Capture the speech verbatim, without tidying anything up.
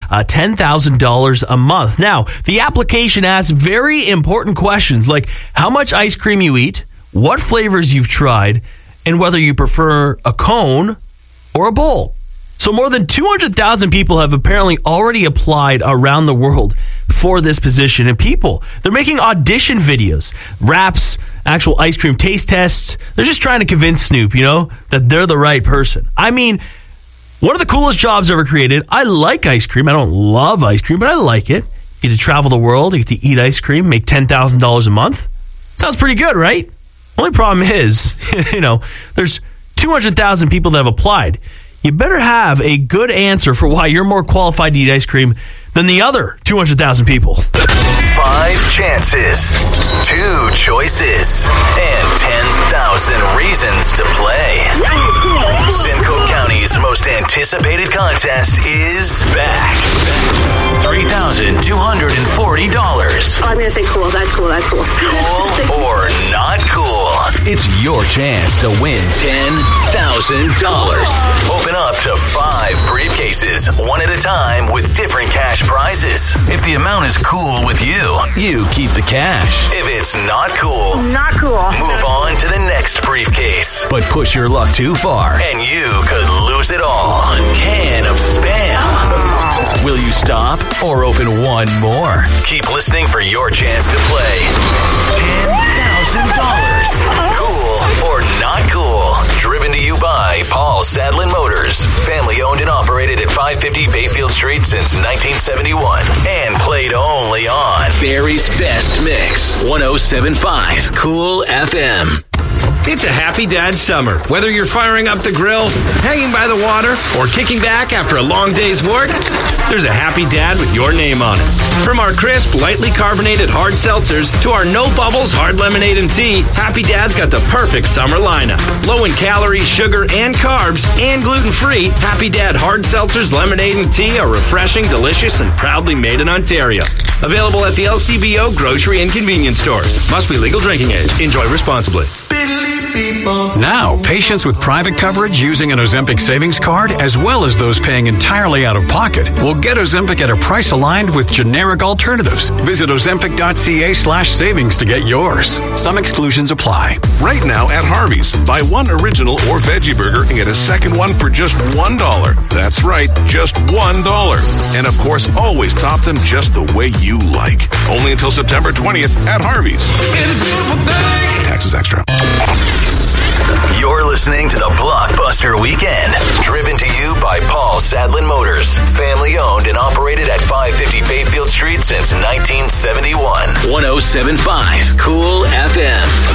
uh, ten thousand dollars a month. Now, the application asks very important questions like how much ice cream you eat, what flavors you've tried, and whether you prefer a cone or a bowl. So more than two hundred thousand people have apparently already applied around the world for this position. And people, they're making audition videos, raps, actual ice cream taste tests. They're just trying to convince Snoop, you know, that they're the right person. I mean, one of the coolest jobs ever created. I like ice cream. I don't love ice cream, but I like it. You get to travel the world, you get to eat ice cream, make ten thousand dollars a month. Sounds pretty good, right? Only problem is, you know, there's two hundred thousand people that have applied. You better have a good answer for why you're more qualified to eat ice cream than the other two hundred thousand people. Five chances, two choices, and ten thousand reasons to play. Simcoe County's most anticipated contest is back. three thousand two hundred forty dollars. Oh, I'm going to say cool. That's cool. That's cool. Cool or not cool? It's your chance to win ten thousand dollars. Open up to five briefcases, one at a time, with different cash prizes. If the amount is cool with you, you keep the cash. If it's not cool, Not cool. move on to the next briefcase. But push your luck too far, and you could lose it all. Can of Spam. Will you stop or open one more? Keep listening for your chance to play ten thousand dollars. Cool or not cool? Driven to you by Paul Sadlin Motors. Family owned and operated at five fifty Bayfield Street since nineteen seventy-one. And played only on Barry's Best Mix. one oh seven point five Cool F M. It's a happy dad summer. Whether you're firing up the grill, hanging by the water, or kicking back after a long day's work, there's a happy dad with your name on it. From our crisp, lightly carbonated hard seltzers to our no bubbles hard lemonade and tea, Happy Dad's got the perfect summer lineup. Low in calories, sugar, and carbs, and gluten-free, Happy Dad hard seltzers, lemonade, and tea are refreshing, delicious, and proudly made in Ontario. Available at the L C B O grocery and convenience stores. Must be legal drinking age. Enjoy responsibly. Now, patients with private coverage using an Ozempic savings card, as well as those paying entirely out of pocket, will get Ozempic at a price aligned with generic alternatives. Visit ozempic.ca slash savings to get yours. Some exclusions apply. Right now at Harvey's, buy one original or veggie burger and get a second one for just one dollar. That's right, just one dollar. And of course, always top them just the way you like. Only until September twentieth at Harvey's. It's a beautiful day. Taxes extra. You're listening to the Blockbuster Weekend, driven to you by Paul Sadlin Motors. Family owned and operated at five fifty Bayfield Street since nineteen seventy-one. one oh seven point five Cool F M.